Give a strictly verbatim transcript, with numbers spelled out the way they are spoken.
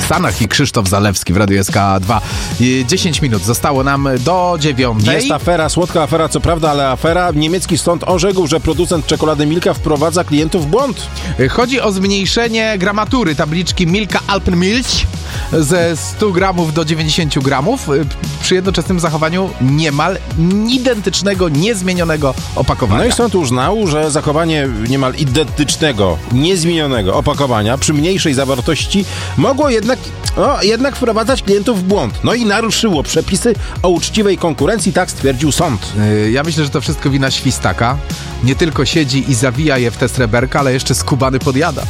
Stanach i Krzysztof Zalewski w Radiu S K dwa. dziesięć minut zostało nam do dziewiątej. Jest afera, słodka afera, co prawda, ale afera. Niemiecki sąd orzekł, że producent czekolady Milka wprowadza klientów w błąd. Chodzi o zmniejszenie gramatury tabliczki Milka Alpenmilch ze stu gramów do dziewięćdziesięciu gramów przy jednoczesnym zachowaniu niemal identycznego, niezmienionego opakowania. No i sąd uznał, że zachowanie niemal identycznego, niezmienionego opakowania przy mniejszej zawartości mogło jednak, no, jednak wprowadzać klientów w błąd. No i naruszyło przepisy o uczciwej konkurencji, tak stwierdził sąd. Ja myślę, że to wszystko wina świstaka. Nie tylko siedzi i zawija je w te sreberka, ale jeszcze skubany podjada.